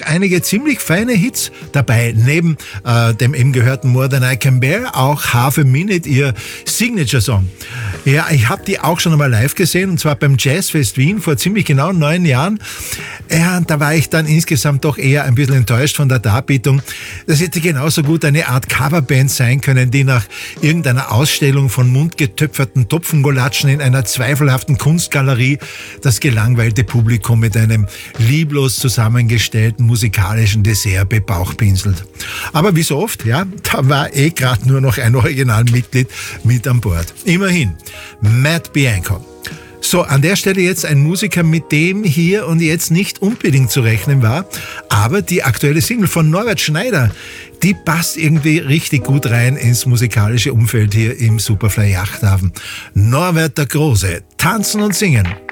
einige ziemlich feine Hits dabei. Neben dem eben gehörten More Than I Can Bear auch Half a Minute, ihr Signature-Song. Ja, ich habe die auch schon einmal live gesehen, und zwar beim Jazzfest Wien vor ziemlich genau 9 Jahren. Ja, da war ich dann insgesamt doch eher ein bisschen enttäuscht von der Darbietung. Das hätte genauso gut eine Art Coverband sein können, die nach irgendeiner Ausstellung von mundgetöpferten Topfengolatschen in einer zweifelhaften Kunstgalerie das gelangweilte Publikum mit einem lieblos zusammengestellten musikalischen Dessert bebauchpinselt. Aber wie so oft, ja, da war gerade nur noch ein Originalmitglied mit an Bord. Immerhin, Matt Bianco. So, an der Stelle jetzt ein Musiker, mit dem hier und jetzt nicht unbedingt zu rechnen war, aber die aktuelle Single von Norbert Schneider, die passt irgendwie richtig gut rein ins musikalische Umfeld hier im Superfly Yachthafen. Norbert der Große, tanzen und singen.